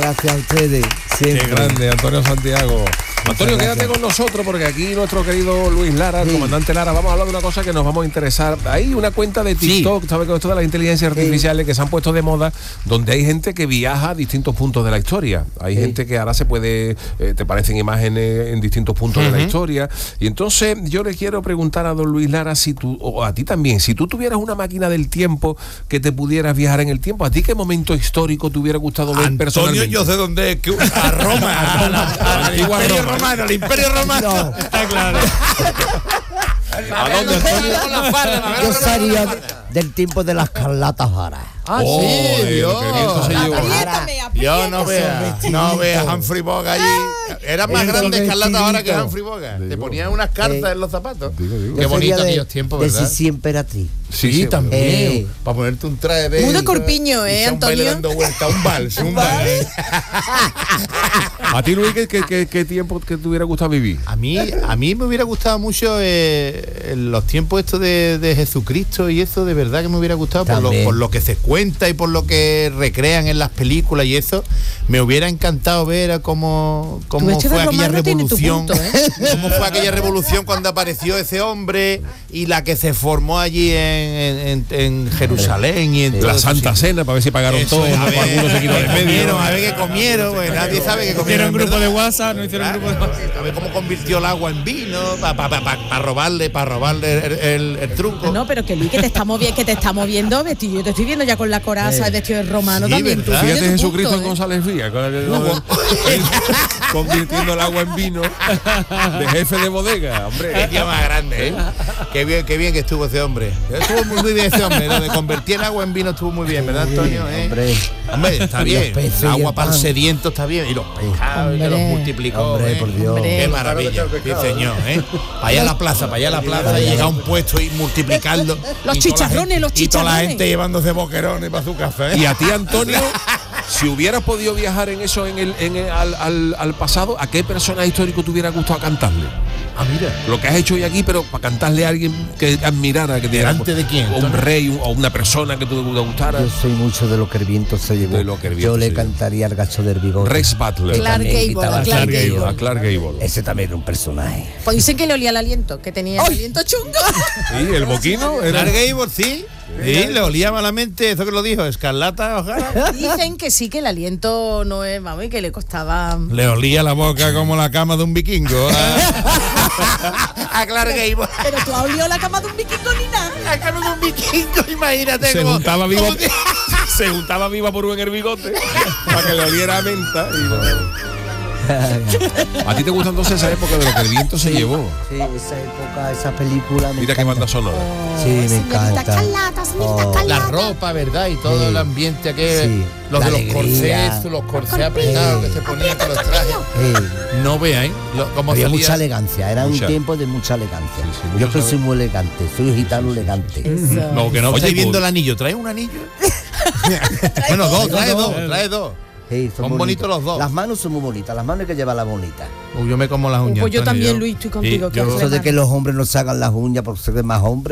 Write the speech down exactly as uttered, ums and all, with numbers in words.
gracias a ustedes. Siempre. Qué grande, Antonio Santiago. Antonio, gracias. quédate con nosotros porque aquí nuestro querido Luis Lara, el Sí. comandante Lara, vamos a hablar de una cosa que nos vamos a interesar. Hay una cuenta de TikTok, sí. ¿sabes? Con esto de las inteligencias artificiales que se han puesto de moda, donde hay gente que viaja a distintos puntos de la historia. Hay sí. gente que ahora se puede, eh, te parecen imágenes en distintos puntos uh-huh. de la historia. Y entonces yo le quiero preguntar a don Luis Lara, si tú, o a ti también, si tú tuvieras una máquina del tiempo que te pudieras viajar en el tiempo, ¿a ti qué momento histórico te hubiera gustado ver Antonio, personalmente? yo sé dónde es, que a Roma, a la, a la, al Imperio Roma. Romano, al Imperio Romano. No. Está claro. ¿A dónde, Antonio? Yo sería del tiempo de las Carlatas Varas. Ah, oh, sí, Dios. Apriétame, Yo no vea, no vea Humphrey Bogart allí. Era más grande Escarlata ahora que Humphrey Bogart. Te ponían unas cartas eh, en los zapatos. Digo, digo. Qué bonito aquellos tiempos, ¿verdad? De Sisi Emperatriz. Sí, sí, también. Eh. Para ponerte un traje de... Uno corpiño, ¿eh, Antonio? dando vuelta, un vals, un vals. ¿A ti, Luis, qué, qué, qué tiempo que te hubiera gustado vivir? A mí, a mí me hubiera gustado mucho eh, los tiempos estos de, de Jesucristo y eso, de verdad que me hubiera gustado por lo, por lo que se cuenta y por lo que recrean en las películas y eso. Me hubiera encantado ver cómo, cómo fue aquella revolución, punto, ¿eh? cómo fue aquella revolución cuando apareció ese hombre y la que se formó allí en, en, en Jerusalén y en la Santa eso, Cena, para ver si pagaron eso, todos, a ver, algunos se quitó de medio. Comieron, a ver qué comieron, pues, nadie sabe qué comieron. Hicieron un grupo de WhatsApp, no hicieron un grupo de WhatsApp. A ver cómo convirtió el agua en vino, para pa, pa, pa, pa robarle, para robarle el, el, el truco. No, pero que Luis, que te está moviendo, que te está moviendo vestido. Yo te estoy viendo ya con la coraza, eh. el vestido de romano sí, también. ¿verdad? Fíjate Jesucristo punto, en ¿eh? González Villa, convirtiendo el agua en vino de jefe de bodega, hombre. Qué tío más grande, ¿eh? Qué bien, qué bien que estuvo ese hombre. Estuvo muy, muy bien ese hombre, lo de convertir el agua en vino estuvo muy bien, ¿verdad, Antonio? ¿Eh? Hombre, hombre, está bien. El agua para el sediento está bien. Y los pescados, que los multiplicó. Hombre, ¿eh? por Dios. Qué maravilla. Sí, señor, ¿eh? Para allá a la plaza, para allá a la plaza, y llega a un puesto y multiplicando. Los y chicharrones, los chicharrones. Y toda la gente llevándose boquerones para su café. Y a ti, Antonio, si hubieras podido viajar en eso en el, en el al, al, al pasado, ¿a qué personaje histórico te hubiera gustado cantarle? Ah, mira. Lo que has hecho hoy aquí, pero para cantarle a alguien que admirara, que te ¿delante de quién? O un rey o una persona que te gustara. Yo soy mucho de lo que el viento se llevó. De lo que el viento Yo le se cantaría al gacho del bigote. Rex Butler. Clark Gable, Clark Gable. A Clark Gable. Ese también era un personaje. Pues dicen que le olía el aliento, que tenía el aliento chungo. Sí, el boquino. Clark Gable, sí. Sí, le olía malamente, eso que lo dijo, Escarlata O'Hara. Dicen que sí, que el aliento no es, vamos, y que le costaba... Le olía la boca como la cama de un vikingo. A Clark Gable. Pero tú has olido la cama de un vikingo ni nada. La cama de un vikingo, imagínate. Se como, juntaba viva, se juntaba viva por un en el bigote para que le oliera a menta. Y... ¿A ti te gusta entonces esa época de lo que el viento se sí, llevó? Sí, esa época, esa película. Me Mira encanta. qué banda sonora. Sí, me encanta. Carlata, señorita Oh. Carlata. La ropa, ¿verdad? Y todo sí. el ambiente aquel. Sí. Los La de los alegría. corsés, los corsés apretados que se ponían con los trajes. Sí. No vean, ¿eh? Lo, como Había salía... mucha elegancia, era Mucha. un tiempo de mucha elegancia. Sí, sí, Yo mucho que soy muy elegante, soy gitano elegante. Eso. No, que no Oye, estáis viendo pues- el anillo. ¿Traes un anillo? Bueno, dos, trae dos, trae dos. Sí, Son bonitos los dos. Las manos son muy bonitas, las manos hay que llevarlas bonitas. Uy, yo me como las uñas. Pues yo Antonio, también, Luis, estoy contigo. Sí, que yo- hace Eso de más. que los hombres no se hagan las uñas por ser más hombres.